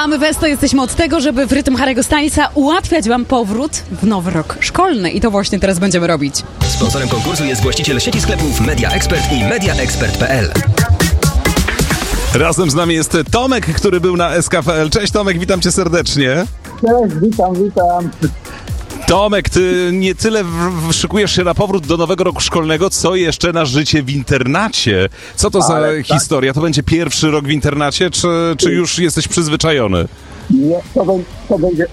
A my, Westo, jesteśmy od tego, żeby w rytm Harry'ego Stylesa ułatwiać wam powrót w nowy rok szkolny. I to właśnie teraz będziemy robić. Sponsorem konkursu jest właściciel sieci sklepów Media Expert i mediaexpert.pl. Razem z nami jest Tomek, który był na SKPL. Cześć Tomek, witam cię serdecznie. Cześć, witam. Tomek, ty nie tyle szykujesz się na powrót do nowego roku szkolnego, co jeszcze na życie w internacie. Co to za historia? To będzie pierwszy rok w internacie, czy już jesteś przyzwyczajony? Nie, to będzie